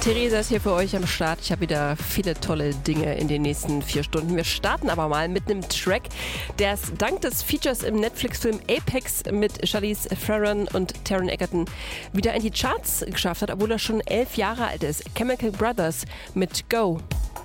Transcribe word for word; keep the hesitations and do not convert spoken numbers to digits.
Theresa ist hier für euch am Start. Ich habe wieder viele tolle Dinge in den nächsten vier Stunden. Wir starten aber mal mit einem Track, der es dank des Features im Netflix-Film Apex mit Charlize Theron und Taron Egerton wieder in die Charts geschafft hat, obwohl er schon elf Jahre alt ist. Chemical Brothers mit Go.